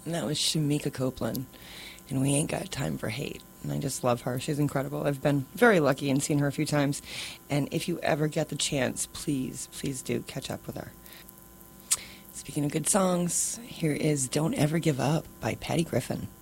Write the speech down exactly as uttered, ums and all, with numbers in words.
And that was Shamika Copeland. And We Ain't Got Time for Hate. And I just love her. She's incredible. I've been very lucky and seen her a few times. And if you ever get the chance, please, please do catch up with her. Speaking of good songs, here is Don't Ever Give Up by Patty Griffin.